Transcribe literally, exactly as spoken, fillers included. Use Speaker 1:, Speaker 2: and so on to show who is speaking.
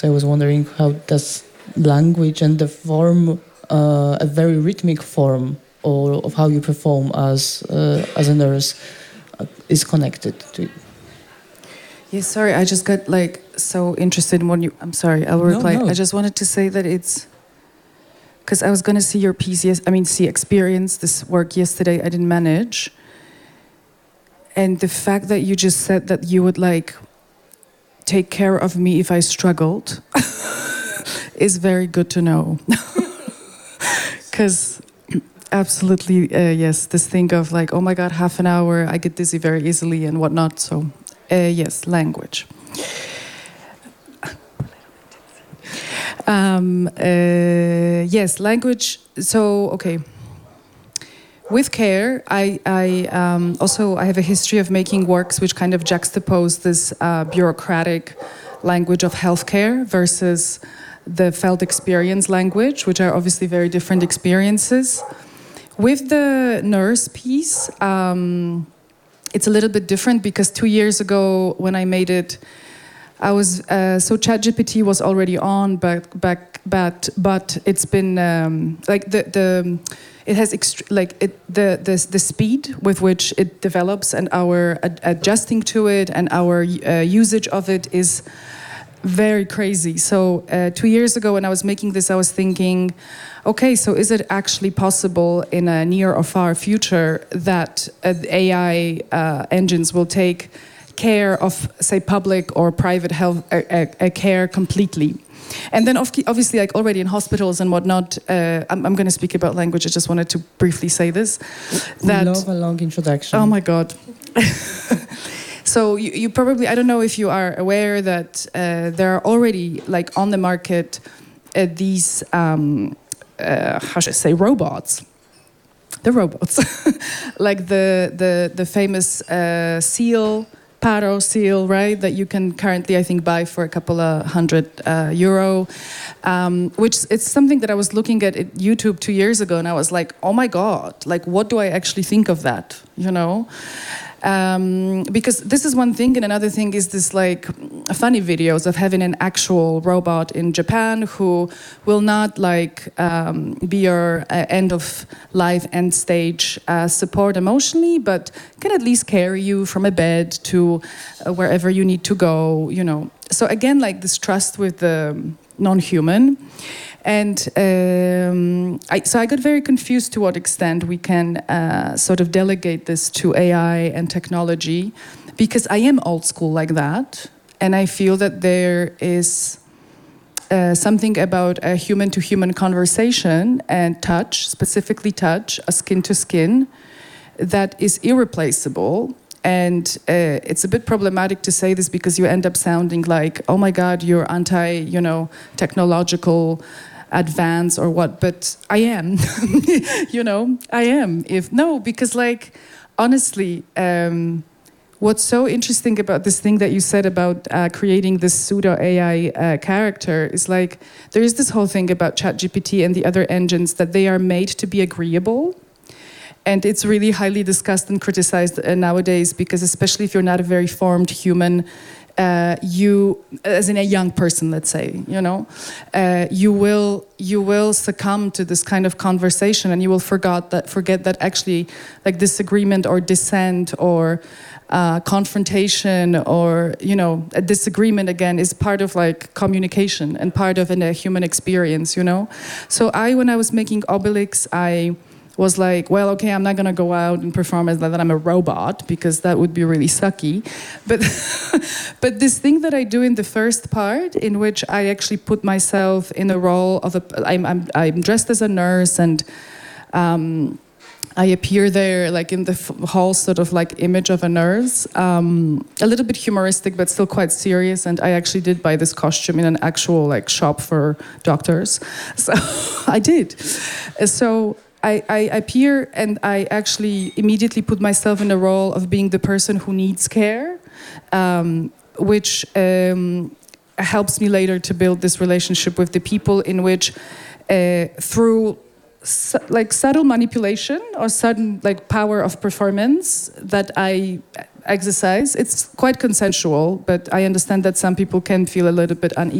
Speaker 1: So I was wondering, how does language and the form, uh, a very rhythmic form, or of how you perform as uh, as a nurse, uh, is connected to it?
Speaker 2: Yeah, sorry, I just got like so interested in what you. I'm sorry, I will
Speaker 1: No,
Speaker 2: reply.
Speaker 1: no.
Speaker 2: I just wanted to say that it's because I was going to see your piece. Yes, I mean, see, experience this work yesterday. I didn't manage, and the fact that you just said that you would like take care of me if I struggled is very good to know. Because absolutely, uh, yes, this thing of like, oh my God, half an hour, I get dizzy very easily and whatnot. So, uh, yes, language. Um, uh, yes, language. So, okay. With care, I, I um, also I have a history of making works which kind of juxtapose this uh, bureaucratic language of healthcare versus the felt experience language, which are obviously very different experiences. With the nurse piece, um, it's a little bit different because two years ago when I made it, I was uh, so ChatGPT was already on, but back, but but it's been um, like the the it has ext- like it the, the the speed with which it develops and our ad- adjusting to it and our uh, usage of it is very crazy. So uh, two years ago when I was making this, I was thinking, okay, so is it actually possible in a near or far future that uh, A I uh, engines will take care of, say, public or private health uh, uh, care completely? And then obviously, like already in hospitals and whatnot, uh, I'm, I'm going to speak about language. I just wanted to briefly say this.
Speaker 1: That, we love a long introduction.
Speaker 2: Oh my God. So you, you probably, I don't know if you are aware that uh, there are already like on the market uh, these, um, uh, how should I say, robots. The robots. Like the, the, the famous uh, seal, Paro seal, right? That you can currently, I think, buy for a couple of hundred uh, euro. Um, which it's something that I was looking at at YouTube two years ago and I was like, oh my God, like what do I actually think of that, you know? Um, because this is one thing, and another thing is this like funny videos of having an actual robot in Japan who will not like um, be your uh, end of life end stage uh, support emotionally, but can at least carry you from a bed to uh, wherever you need to go, you know. So again, like this trust with the non-human. And um, I, so I got very confused to what extent we can uh, sort of delegate this to A I and technology, because I am old school like that. And I feel that there is uh, something about a human-to-human conversation and touch, specifically touch, a skin to skin, that is irreplaceable. And uh, it's a bit problematic to say this because you end up sounding like, oh my God, you're anti, you know, technological advance or what, but I am, you know, I am. If no, because like, honestly, um, what's so interesting about this thing that you said about uh, creating this pseudo A I uh, character is like, there is this whole thing about ChatGPT and the other engines that they are made to be agreeable. And it's really highly discussed and criticized uh, nowadays because especially if you're not a very formed human, uh, you, as in a young person, let's say, you know, uh, you will you will succumb to this kind of conversation, and you will forget that forget that actually, like disagreement or dissent or uh, confrontation or you know a disagreement again is part of like communication and part of a human experience, you know. So I, when I was making Obelix, I was like, well, okay, I'm not gonna go out and perform as that I'm a robot because that would be really sucky. But but this thing that I do in the first part, in which I actually put myself in the role of a, I'm I'm, I'm dressed as a nurse and um, I appear there like in the whole sort of like image of a nurse, um, a little bit humoristic but still quite serious. And I actually did buy this costume in an actual like shop for doctors, so I did. So. I, I appear and I actually immediately put myself in the role of being the person who needs care, um, which um, helps me later to build this relationship with the people in which uh, through su like subtle manipulation or sudden like power of performance that I exercise, it's quite consensual, but I understand that some people can feel a little bit uneasy.